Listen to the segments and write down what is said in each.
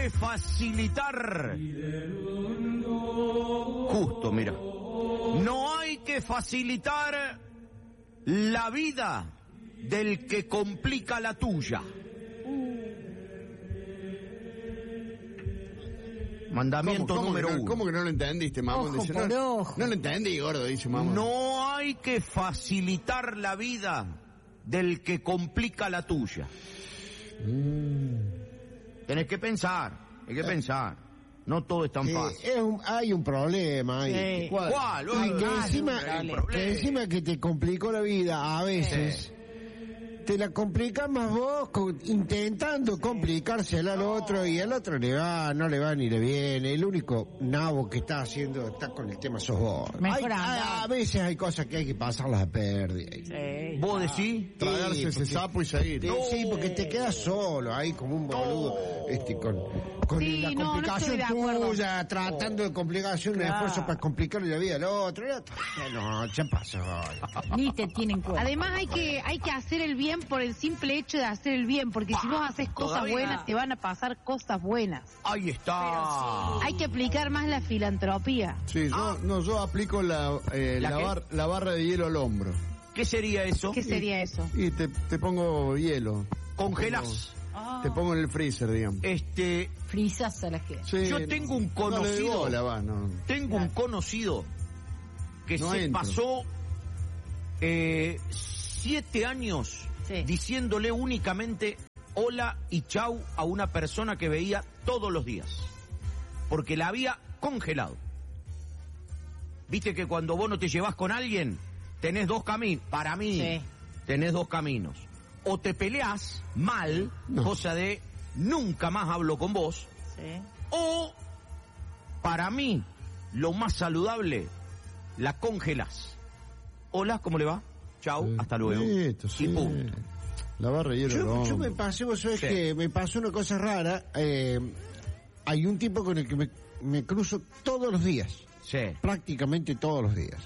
que facilitar. Justo, mira. No hay que facilitar la vida del que complica la tuya. Mandamiento número 1. ¿Cómo que no lo entendiste, mamón? Ojo por ojo. No lo entendí, gordo, dice mamón. No hay que facilitar la vida del que complica la tuya. Tenés que pensar, hay que pensar. No todo es tan fácil. Hay un problema ahí. Sí. ¿Cuál? Que encima que te complicó la vida a veces, te la complicas más vos intentando complicársela al otro, y al otro no le va ni le viene. El único nabo que está con el tema sos vos. A veces hay cosas que hay que pasarlas a pérdida. Sí, ¿Vos decís? Tragarse ese sapo y seguir. Sí, porque te quedas solo ahí como un boludo, con la complicación tuya, tratando de complicarse un esfuerzo para complicarle la vida al otro. No, ya pasó. Ni te tienen cuenta. Además hay que hacer el bien por el simple hecho de hacer el bien, porque si vos haces cosas buenas, te van a pasar cosas buenas. Ahí está. Hay que aplicar más la filantropía. Sí, yo aplico la barra de hielo al hombro. ¿Qué sería eso? ¿Qué sería eso? Y te pongo hielo. Congelás. Te pongo en el freezer, digamos. Frisas a las que... Sí, yo tengo un conocido. Tengo un conocido que se pasó 7 años diciéndole únicamente hola y chau a una persona que veía todos los días, porque la había congelado. Viste que cuando vos no te llevas con alguien, tenés dos caminos. Para mí, tenés dos caminos. O te peleás mal, cosa de nunca más hablo con vos, o, para mí, lo más saludable, la congelás. Hola, ¿cómo le va? Chau, hasta luego. Y punto. La barra de hielo. Yo me pasé, vos sabés que me pasó una cosa rara. Hay un tipo con el que me cruzo todos los días. Prácticamente todos los días.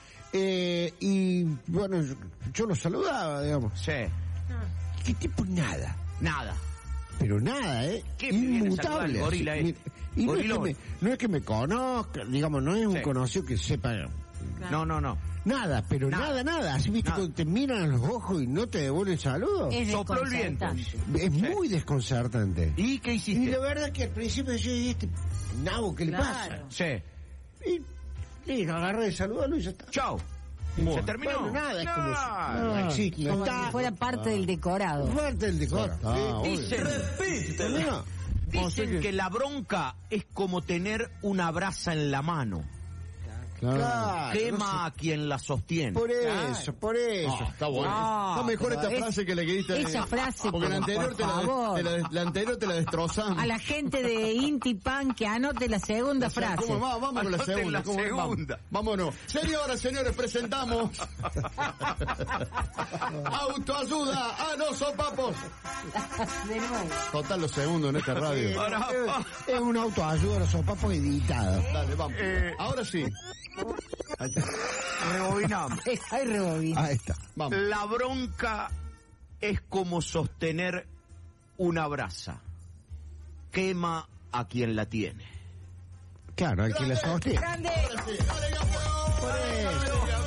Y bueno, yo lo saludaba, digamos. ¿Qué tipo? Nada. Pero nada, inmutable. Gorila, y no es que me conozca, digamos, no es un conocido que sepa. No. Nada, pero nada. Así, viste, cuando te miran a los ojos y no te devuelven el saludo. Sopló el viento. Es muy desconcertante. ¿Y qué hiciste? Y la verdad que al principio yo dije, nabo, ¿qué le pasa? Y le agarré de saludarlo y ya está. Chao. ¿Se terminó? Bueno, nada, es como como si fuera parte del decorado. Parte del decorado. Dicen que la bronca es como tener una brasa en la mano. Claro, quema a quien la sostiene. Por eso. Está bueno. No, mejor esta frase que le que diste. Esa frase, porque la anterior la anterior te la destrozamos. A la gente de Inti Pan que anote la segunda frase. Vamos con la segunda. Vámonos. Señores, presentamos Autoayuda a los sopapos. De nuevo. Total, los segundos en esta radio. Es un autoayuda a los sopapos editado. Dale, vamos. Ahora sí. Rebobinamos. Ahí rebobina. Ahí está. Vamos. La bronca es como sostener una brasa. Quema a quien la tiene. Claro, hay quien la sostiene. ¡Grande! Por eso.